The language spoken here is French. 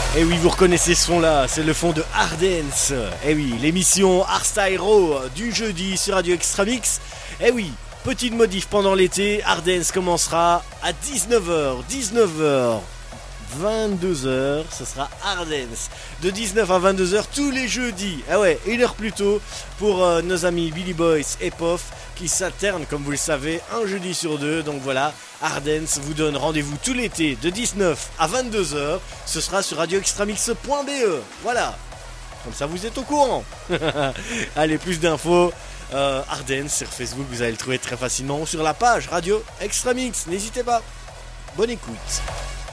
Et oui, vous reconnaissez ce son-là, c'est le fond de Hardance. Et oui, l'émission Hardstyle Raw du jeudi sur Radio Extra Mix. Et oui, petite modif pendant l'été, Hardance commencera à 19h, 22h, ce sera Hardance. De 19 à 22h tous les jeudis. Ah ouais, une heure plus tôt pour nos amis Billy Boys et Pof qui s'alternent, comme vous le savez, un jeudi sur deux. Donc voilà, Hardance vous donne rendez-vous tout l'été de 19 à 22h. Ce sera sur radioextramix.be. Voilà, comme ça vous êtes au courant. Allez, plus d'infos. Hardance sur Facebook, vous allez le trouver très facilement. Ou sur la page Radio Extra Mix, n'hésitez pas. Bonne écoute.